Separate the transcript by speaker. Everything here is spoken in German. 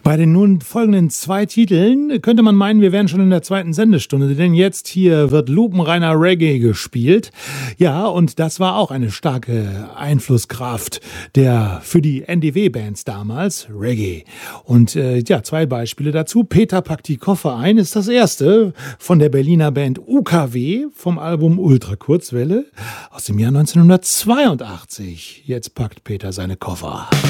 Speaker 1: Bei den nun folgenden 2 Titeln könnte man meinen, wir wären schon in der 2. Sendestunde, denn jetzt hier wird lupenreiner Reggae gespielt. Ja, und das war auch eine starke Einflusskraft für die NDW-Bands damals, Reggae. Und 2 Beispiele dazu. Peter packt die Koffer ein ist das erste von der Berliner Band UKW vom Album Ultrakurzwelle aus dem Jahr 1982. Jetzt packt Peter seine Koffer.